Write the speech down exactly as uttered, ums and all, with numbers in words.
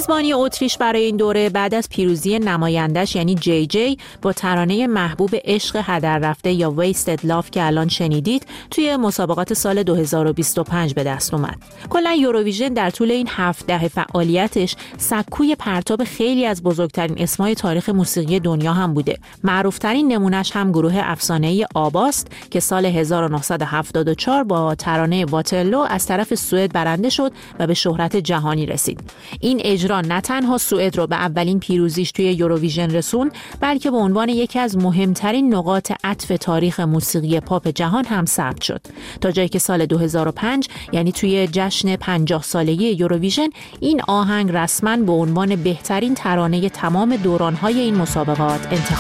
میزبانی اتریش برای این دوره بعد از پیروزی نمایندش یعنی جی جی با ترانه محبوب عشق هدر رفته یا Wasted Love که الان شنیدید توی مسابقات سال دو هزار و بیست و پنج به دست اومد. کلا یوروویژن در طول این هفت دهه فعالیتش سکوی پرتاب خیلی از بزرگترین اسمای تاریخ موسیقی دنیا هم بوده. معروفترین نمونش هم گروه افسانه‌ای آباست که سال هزار و نهصد و هفتاد و چهار با ترانه واترلو از طرف سوئد برنده شد و به شهرت جهانی رسید. این اجرا نه تنها سوئد رو به اولین پیروزیش توی یوروویژن رسون، بلکه به عنوان یکی از مهمترین نقاط عطف تاریخ موسیقی پاپ جهان هم ثبت شد. تا جایی که سال دو هزار و پنج یعنی توی جشن پنجاه سالگی یوروویژن این آهنگ رسما به عنوان بهترین ترانه تمام دوران‌های این مسابقات انتخاب